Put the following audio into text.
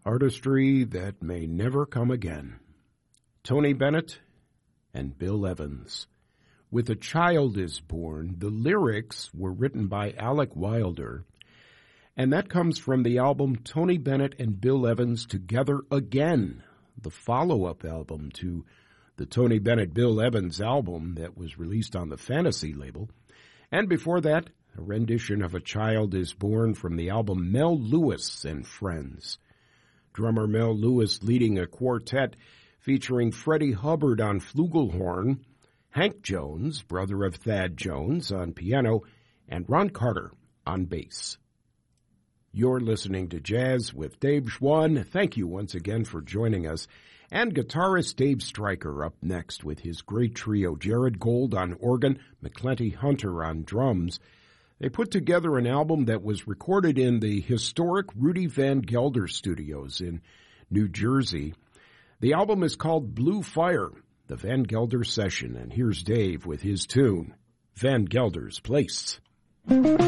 Artistry that may never come again. Tony Bennett and Bill Evans. With a Child is Born, the lyrics were written by Alec Wilder, and that comes from the album Tony Bennett and Bill Evans Together Again, the follow-up album to the Tony Bennett-Bill Evans album that was released on the Fantasy label. And before that, a rendition of A Child is Born from the album Mel Lewis and Friends. Drummer Mel Lewis leading a quartet featuring Freddie Hubbard on flugelhorn, Hank Jones, brother of Thad Jones, on piano, and Ron Carter on bass. You're listening to Jazz with Dave Schwann. Thank you once again for joining us. And guitarist Dave Stryker up next with his great trio, Jared Gold on organ, McClenty Hunter on drums. They put together an album that was recorded in the historic Rudy Van Gelder Studios in New Jersey. The album is called Blue Fire, the Van Gelder Session, and here's Dave with his tune, Van Gelder's Place.